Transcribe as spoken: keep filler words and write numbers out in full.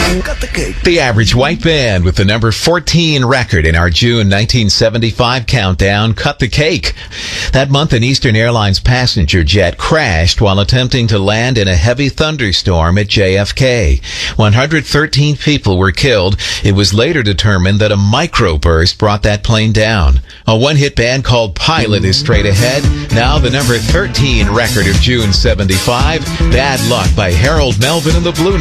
Cut the cake. The Average White Band with the number fourteen record in our June nineteen seventy-five countdown, Cut the Cake. That month, an Eastern Airlines passenger jet crashed while attempting to land in a heavy thunderstorm at J F K. one hundred thirteen people were killed. It was later determined that a microburst brought that plane down. A one-hit band called Pilot is straight ahead. Now the number thirteen record of June seventy-five, Bad Luck by Harold Melvin and the Blue